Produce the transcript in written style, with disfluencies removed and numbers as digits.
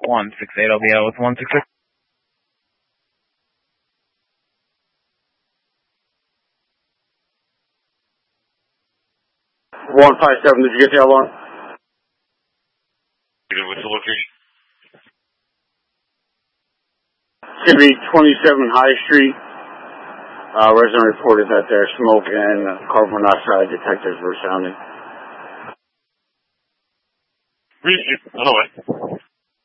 168, I'll be out with 166. 157, did you get the alarm? What's the location? It's going to be 27 High Street. Resident reported that there's smoke and carbon monoxide detectors were sounding. On the way.